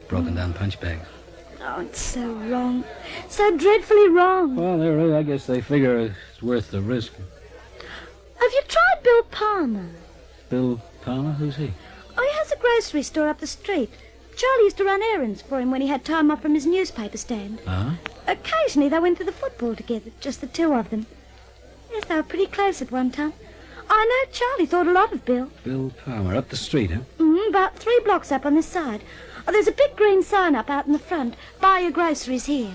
broken-down punch bags. Oh, it's so wrong. So dreadfully wrong. Well, I guess they figure it's worth the risk. Have you tried Bill Palmer? Bill Palmer? Who's he? Oh, he has a grocery store up the street. Charlie used to run errands for him when he had time off from his newspaper stand. Uh-huh. Occasionally they went to the football together, just the two of them. Yes, they were pretty close at one time. I know Charlie thought a lot of Bill. Bill Palmer, up the street, huh? About 3 blocks up on this side. Oh, there's a big green sign up out in the front. Buy your groceries here.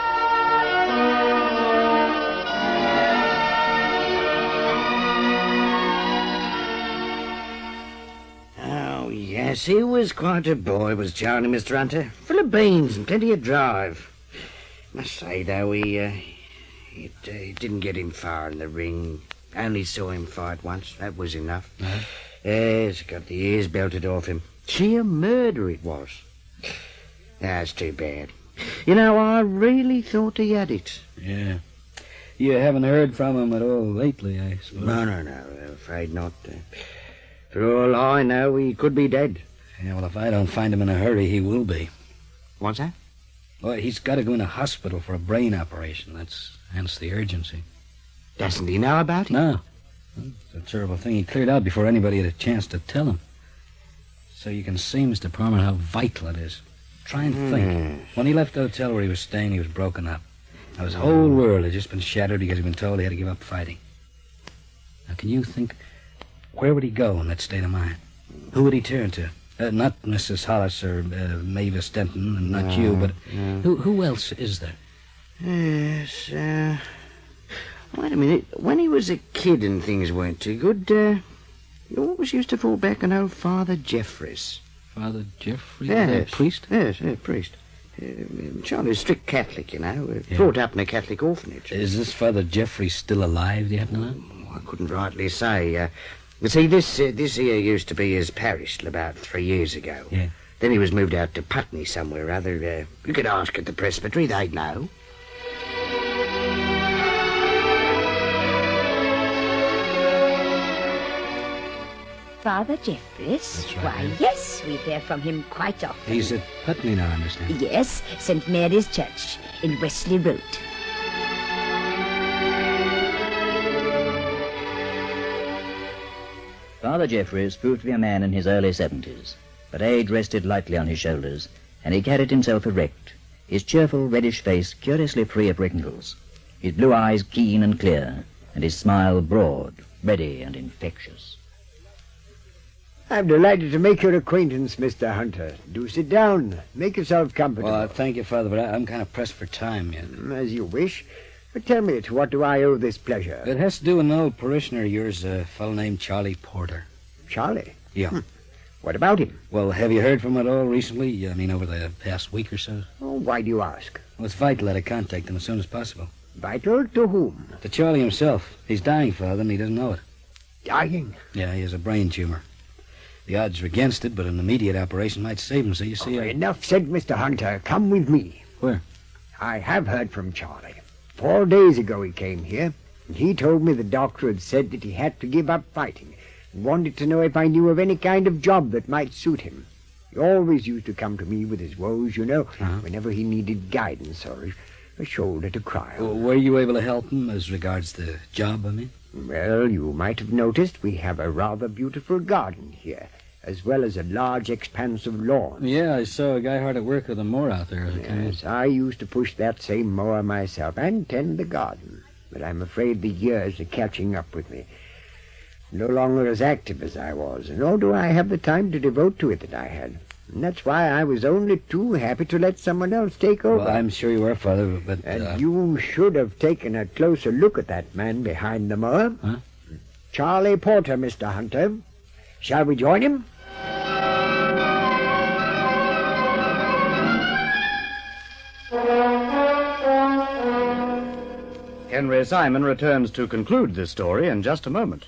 Oh, yes, he was quite a boy, was Charlie, Mr. Hunter. Full of beans and plenty of drive. Must say, though, it didn't get him far in the ring. Only saw him fight once. That was enough. Uh-huh. Yes, got the ears belted off him. Sheer murder it was. That's too bad. You know, I really thought he had it. Yeah. You haven't heard from him at all lately, I suppose? No, I'm afraid not. For all I know, he could be dead. Yeah, well, if I don't find him in a hurry, he will be. What's that? Well, he's got to go into hospital for a brain operation. Hence the urgency. Doesn't he know about it? No. It's a terrible thing. He cleared out before anybody had a chance to tell him. So you can see, Mr. Palmer, how vital it is. Try and think. When he left the hotel where he was staying, he was broken up. Now, his whole world had just been shattered because he'd been told he had to give up fighting. Now, can you think, where would he go in that state of mind? Who would he turn to? Not Mrs. Hollis or Mavis Denton, and not you, but who else is there? Yes, wait a minute. When he was a kid and things weren't too good, he always used to fall back on old Father Jeffries. Father Jeffries? Yes. Priest? Yes, priest. Charlie's a strict Catholic, you know. Brought up in a Catholic orphanage. Is this Father Jeffries still alive, do you happen to know? I couldn't rightly say. You see, this here used to be his parish till about 3 years ago. Yeah. Then he was moved out to Putney somewhere or other. You could ask at the presbytery, they'd know. Father Jeffries? That's right. Why, yes, we hear from him quite often. He's at Putney now, I understand. Yes, St. Mary's Church in Wesley Road. Father Jeffries proved to be a man in his early 70s, but age rested lightly on his shoulders, and he carried himself erect, his cheerful reddish face curiously free of wrinkles, his blue eyes keen and clear, and his smile broad, ready and infectious. I'm delighted to make your acquaintance, Mr. Hunter. Do sit down. Make yourself comfortable. Well, thank you, Father, but I'm kind of pressed for time yet. As you wish. But tell me, to what do I owe this pleasure? It has to do with an old parishioner of yours, a fellow named Charlie Porter. Charlie? Yeah. What about him? Well, have you heard from him at all recently? I mean, over the past week or so? Oh, why do you ask? Well, it's vital that I contact him as soon as possible. Vital to whom? To Charlie himself. He's dying, Father, and he doesn't know it. Dying? Yeah, he has a brain tumor. The odds are against it, but an immediate operation might save him, so you see... Enough said, Mr. Hunter. Come with me. Where? I have heard from Charlie. 4 days ago he came here, and he told me the doctor had said that he had to give up fighting, and wanted to know if I knew of any kind of job that might suit him. He always used to come to me with his woes, you know, whenever he needed guidance or a shoulder to cry on. Well, were you able to help him as regards the job, I mean? Well, you might have noticed we have a rather beautiful garden here, as well as a large expanse of lawn. Yeah, I saw a guy hard at work with a mower out there. Yes, I used to push that same mower myself and tend the garden, but I'm afraid the years are catching up with me. No longer as active as I was, nor do I have the time to devote to it that I had. And that's why I was only too happy to let someone else take over. Well, I'm sure you were, Father, but... And you should have taken a closer look at that man behind the mower. Huh? Charlie Porter, Mr. Hunter. Shall we join him? Henry Simon returns to conclude this story in just a moment.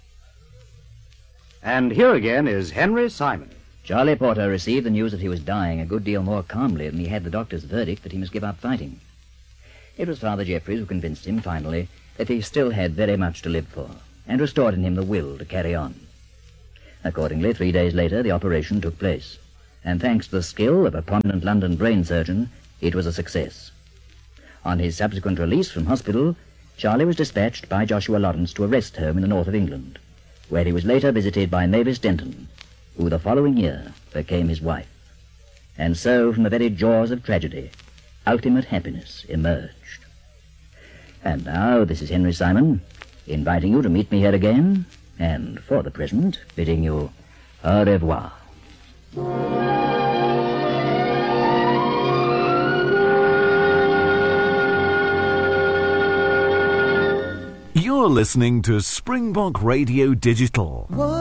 And here again is Henry Simon. Charlie Porter received the news that he was dying a good deal more calmly than he had the doctor's verdict that he must give up fighting. It was Father Jeffries who convinced him, finally, that he still had very much to live for, and restored in him the will to carry on. Accordingly, 3 days later, the operation took place. and thanks to the skill of a prominent London brain surgeon, it was a success. On his subsequent release from hospital, Charlie was dispatched by Joshua Lawrence to a rest home in the north of England, where he was later visited by Mavis Denton, who the following year became his wife. And so, from the very jaws of tragedy, ultimate happiness emerged. And now, this is Henry Simon, inviting you to meet me here again, and for the present, bidding you au revoir. You're listening to Springbok Radio Digital.